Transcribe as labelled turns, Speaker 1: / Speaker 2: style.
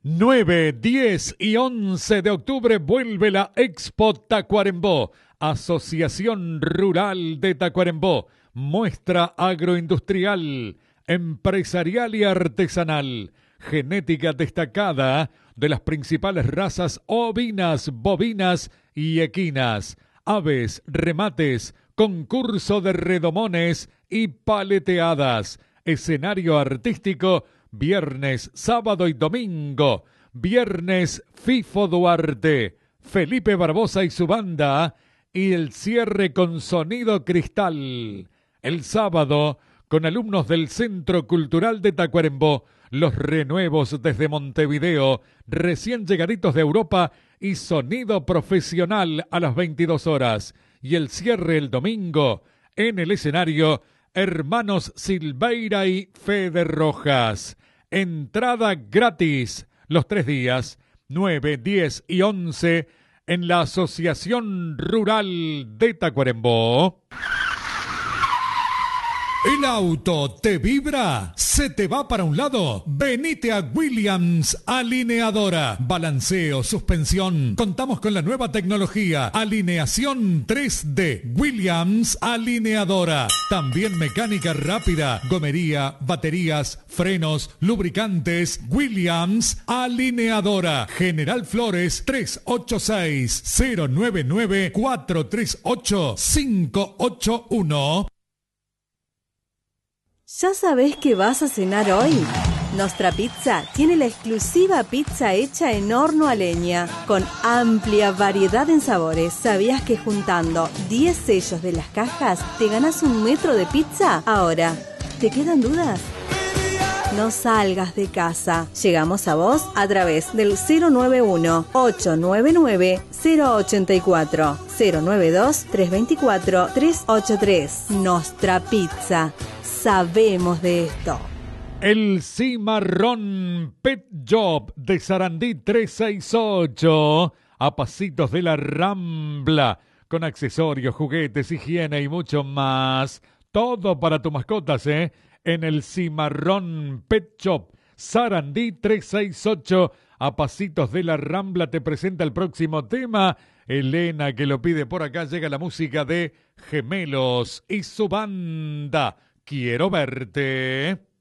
Speaker 1: 9, 10 y 11 de octubre vuelve la Expo Tacuarembó, Asociación Rural de Tacuarembó, muestra agroindustrial, empresarial y artesanal, genética destacada de las principales razas ovinas, bovinas y equinas, aves, remates, concurso de redomones y paleteadas, escenario artístico, viernes, sábado y domingo. Viernes, Fifo Duarte, Felipe Barbosa y su banda, y el cierre con sonido cristal. El sábado, con alumnos del Centro Cultural de Tacuarembó, los renuevos desde Montevideo, recién llegaditos de Europa y sonido profesional a las 22 horas. Y el cierre el domingo, en el escenario, Hermanos Silveira y Fede Rojas. Entrada gratis los 3 días, 9, 10 y 11, en la Asociación Rural de Tacuarembó. ¿El auto te vibra? ¿Se te va para un lado? Venite a Williams Alineadora. Balanceo, suspensión. Contamos con la nueva tecnología. Alineación 3D. Williams Alineadora. También mecánica rápida. Gomería, baterías, frenos, lubricantes. Williams Alineadora. General Flores 386-099-438-581.
Speaker 2: ¿Ya sabés qué vas a cenar hoy? Nostra Pizza tiene la exclusiva pizza hecha en horno a leña, con amplia variedad en sabores. ¿Sabías que juntando 10 sellos de las cajas te ganás 1 metro de pizza? Ahora, ¿te quedan dudas? No salgas de casa. Llegamos a vos a través del 091-899-084, 092-324-383. Nostra Pizza. Sabemos de esto.
Speaker 1: El Cimarrón Pet Shop de Sarandí 368, a pasitos de la Rambla, con accesorios, juguetes, higiene y mucho más. Todo para tus mascotas, en el Cimarrón Pet Shop Sarandí 368, a pasitos de la Rambla. Te presenta el próximo tema. Elena, que lo pide por acá, llega la música de Gemelos y su banda. Quiero verte.